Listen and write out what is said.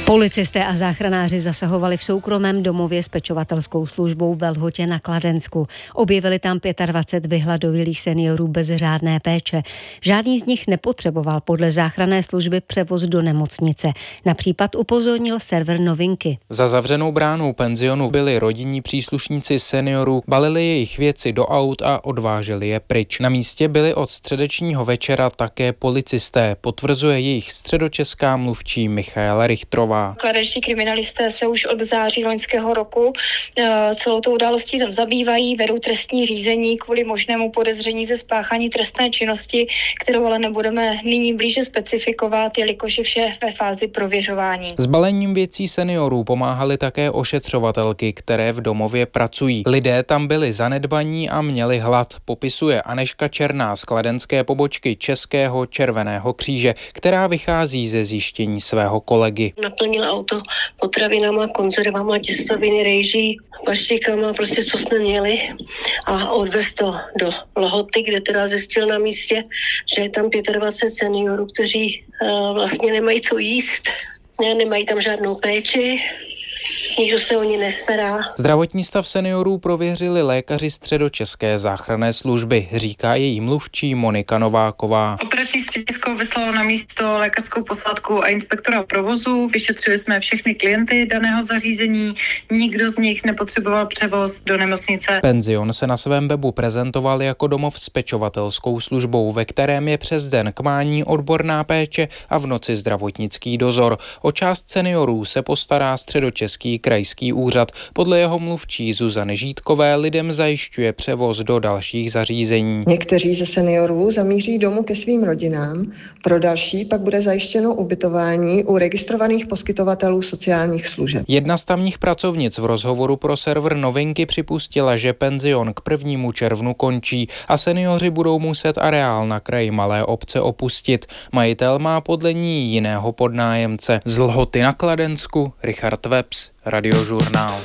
Policisté a záchranáři zasahovali v soukromém domově s pečovatelskou službou ve Lhotě na Kladensku. Objevili tam 25 vyhladovělých seniorů bez řádné péče. Žádný z nich nepotřeboval podle záchranné služby převoz do nemocnice. Na případ upozornil server Novinky. Za zavřenou bránou penzionu byli rodinní příslušníci seniorů, balili jejich věci do aut a odváželi je pryč. Na místě byli od středečního večera také policisté, potvrzuje jejich středočeská mluvčí Michaela Richtrová. Kladenští kriminalisté se už od září loňského roku celou tou událostí tam zabývají, vedou trestní řízení kvůli možnému podezření ze spáchání trestné činnosti, kterou ale nebudeme nyní blíže specifikovat, jelikož je vše ve fázi prověřování. S balením věcí seniorů pomáhaly také ošetřovatelky, které v domově pracují. Lidé tam byli zanedbaní a měli hlad, popisuje Anežka Černá z kladenské pobočky Českého červeného kříže, která vychází ze zjištění svého kolegy. Naplnil auto potravinama, konzervama, těstoviny, rejží, paštikama, prostě co jsme měli a odvez to do Lhoty, kde teda zjistil na místě, že je tam 25 seniorů, kteří vlastně nemají co jíst, nemají tam žádnou péči. Nikdo se o ní nestará. Zdravotní stav seniorů prověřili lékaři středočeské záchranné služby, říká její mluvčí Monika Nováková. Operační středisko vyslalo na místo lékařskou posádku a inspektora provozu. Vyšetřili jsme všechny klienty daného zařízení. Nikdo z nich nepotřeboval převoz do nemocnice. Penzion se na svém webu prezentoval jako domov s pečovatelskou službou, ve kterém je přes den k mání odborná péče a v noci zdravotnický dozor. O část seniorů se postará středočeský krajský úřad. Podle jeho mluvčí Zuzany Žítkové lidem zajišťuje převoz do dalších zařízení. Někteří ze seniorů zamíří domů ke svým rodinám, pro další pak bude zajištěno ubytování u registrovaných poskytovatelů sociálních služeb. Jedna z tamních pracovnic v rozhovoru pro server Novinky připustila, že penzion k 1. červnu končí a seniori budou muset areál na kraji malé obce opustit. Majitel má podle ní jiného podnájemce. Z Lhoty na Kladensku Richard Webs, Radiožurnál.